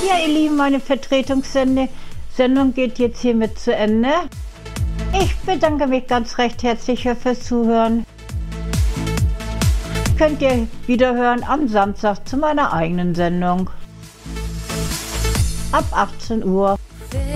Ja, ihr Lieben, meine Vertretungssendung geht jetzt hiermit zu Ende. Ich bedanke mich ganz recht herzlich fürs Zuhören. Könnt ihr wieder hören am Samstag zu meiner eigenen Sendung. Ab 18 Uhr.